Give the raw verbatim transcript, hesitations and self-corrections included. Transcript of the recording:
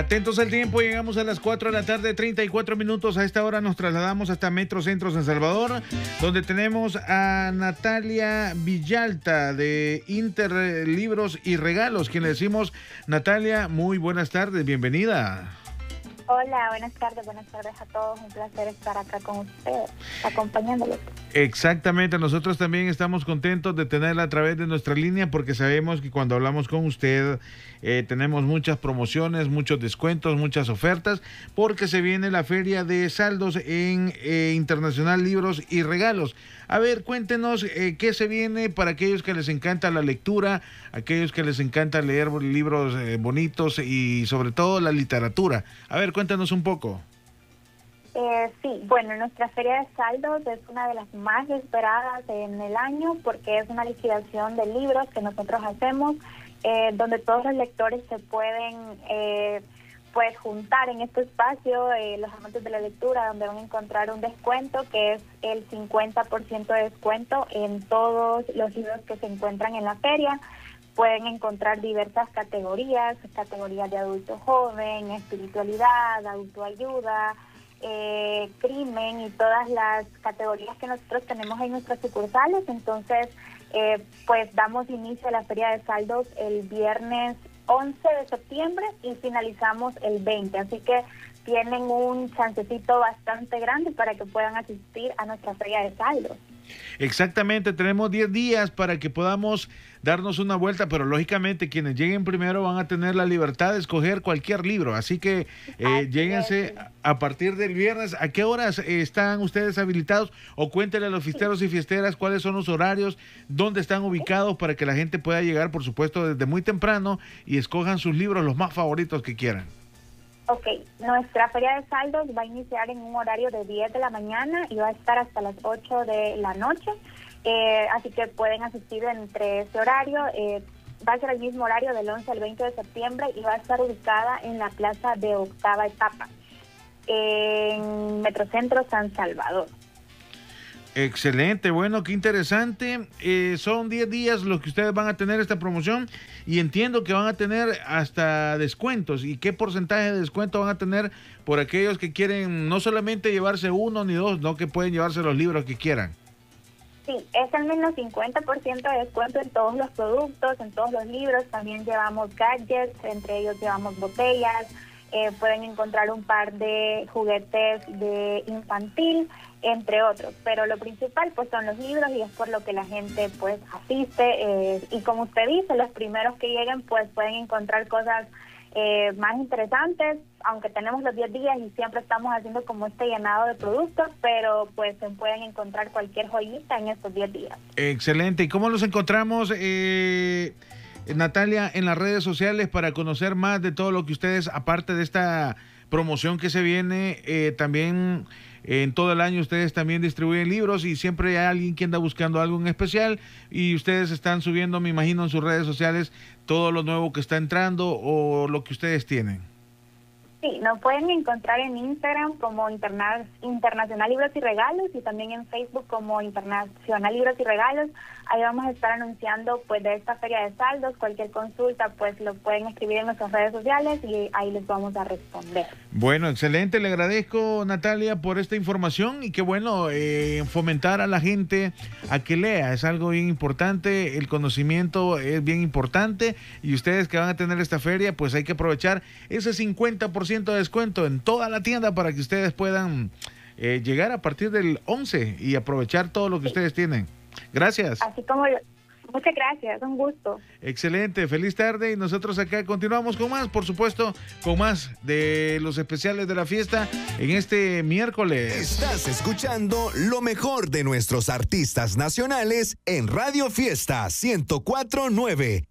Atentos al tiempo, llegamos a las cuatro de la tarde, treinta y cuatro minutos. A esta hora nos trasladamos hasta Metro Centro San Salvador, donde tenemos a Natalia Villalta de Inter Libros y Regalos, quien le decimos, Natalia, muy buenas tardes, bienvenida. Hola, buenas tardes, buenas tardes a todos. Un placer estar acá con ustedes, acompañándolos. Exactamente, nosotros también estamos contentos de tenerla a través de nuestra línea porque sabemos que cuando hablamos con usted eh, tenemos muchas promociones, muchos descuentos, muchas ofertas, porque se viene la feria de saldos en eh, Internacional Libros y Regalos. A ver, cuéntenos eh, qué se viene para aquellos que les encanta la lectura, aquellos que les encanta leer libros eh, bonitos y sobre todo la literatura. A ver, cuéntanos un poco. Eh, sí, bueno, nuestra feria de saldos es una de las más esperadas en el año porque es una liquidación de libros que nosotros hacemos, eh, donde todos los lectores se pueden eh, pues juntar en este espacio, eh, los amantes de la lectura, donde van a encontrar un descuento que es el cincuenta por ciento de descuento en todos los libros que se encuentran en la feria. Pueden encontrar diversas categorías, categorías de adulto joven, espiritualidad, autoayuda, eh, crimen y todas las categorías que nosotros tenemos en nuestras sucursales. Entonces, eh, pues damos inicio a la feria de saldos el viernes once de septiembre y finalizamos el veinte, así que tienen un chancecito bastante grande para que puedan asistir a nuestra feria de saldos. Exactamente, tenemos diez días para que podamos darnos una vuelta, pero lógicamente quienes lleguen primero van a tener la libertad de escoger cualquier libro, así que eh, lléguense a partir del viernes. ¿A qué horas eh, están ustedes habilitados? O cuéntenle a los fiesteros y fiesteras cuáles son los horarios, dónde están ubicados para que la gente pueda llegar, por supuesto, desde muy temprano y escojan sus libros, los más favoritos que quieran. Ok, nuestra feria de saldos va a iniciar en un horario de diez de la mañana y va a estar hasta las ocho de la noche, eh, así que pueden asistir entre ese horario. Eh, va a ser el mismo horario del once al veinte de septiembre y va a estar ubicada en la plaza de Octava Etapa, en Metrocentro San Salvador. Excelente, bueno, qué interesante. Eh, son diez días los que ustedes van a tener esta promoción y entiendo que van a tener hasta descuentos. ¿Y qué porcentaje de descuento van a tener por aquellos que quieren no solamente llevarse uno ni dos, no que pueden llevarse los libros que quieran? Sí, es al menos cincuenta por ciento de descuento en todos los productos, en todos los libros. También llevamos gadgets, entre ellos llevamos botellas. Eh, pueden encontrar un par de juguetes de infantil, entre otros, pero lo principal pues son los libros y es por lo que la gente pues asiste, eh, y como usted dice, los primeros que lleguen pues pueden encontrar cosas eh, más interesantes, aunque tenemos los diez días y siempre estamos haciendo como este llenado de productos, pero pues se pueden encontrar cualquier joyita en estos diez días. Excelente. ¿Y cómo los encontramos, eh, Natalia, en las redes sociales para conocer más de todo lo que ustedes, aparte de esta promoción que se viene, eh, también en todo el año ustedes también distribuyen libros y siempre hay alguien que anda buscando algo en especial y ustedes están subiendo, me imagino, en sus redes sociales todo lo nuevo que está entrando o lo que ustedes tienen? Sí, nos pueden encontrar en Instagram como Interna- Internacional Libros y Regalos y también en Facebook como Internacional Libros y Regalos. Ahí vamos a estar anunciando pues de esta feria de saldos. Cualquier consulta pues lo pueden escribir en nuestras redes sociales y ahí les vamos a responder. Bueno, excelente. Le agradezco, Natalia, por esta información y qué bueno eh, fomentar a la gente a que lea. Es algo bien importante. El conocimiento es bien importante y ustedes que van a tener esta feria pues hay que aprovechar ese cincuenta por ciento de descuento en toda la tienda para que ustedes puedan eh, llegar a partir del once y aprovechar todo lo que sí. ustedes tienen. Gracias. Así como lo, muchas gracias, un gusto. Excelente, feliz tarde y nosotros acá continuamos con más, por supuesto, con más de los especiales de la fiesta en este miércoles. Estás escuchando lo mejor de nuestros artistas nacionales en Radio Fiesta ciento cuatro punto nueve.